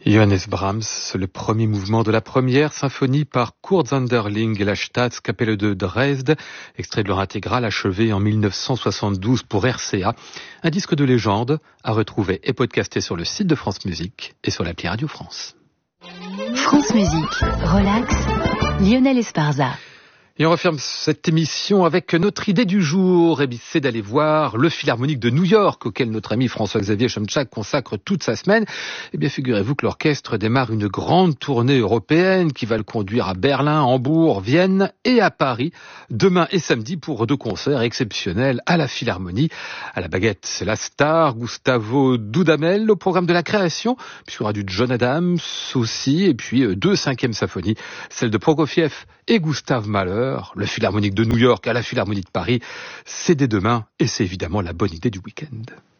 Johannes Brahms, le premier mouvement de la première symphonie par Kurt Sanderling et la Staatskapelle de Dresde, extrait de leur intégrale achevé en 1972 pour RCA, un disque de légende à retrouver et podcasté sur le site de France Musique et sur l'appli Radio France. France Musique, relax, Lionel Esparza. Et on referme cette émission avec notre idée du jour, c'est d'aller voir le Philharmonique de New York, auquel notre ami François-Xavier Chomtchak consacre toute sa semaine. Eh bien, figurez-vous que l'orchestre démarre une grande tournée européenne qui va le conduire à Berlin, Hambourg, Vienne et à Paris, demain et samedi pour 2 concerts exceptionnels à la Philharmonie. À la baguette, c'est la star, Gustavo Dudamel, au programme de la création, puisqu'il y aura du John Adams aussi, et puis 2 5e symphonies, celle de Prokofiev et Gustav Mahler. Le Philharmonique de New York à la Philharmonie de Paris, c'est dès demain et c'est évidemment la bonne idée du week-end.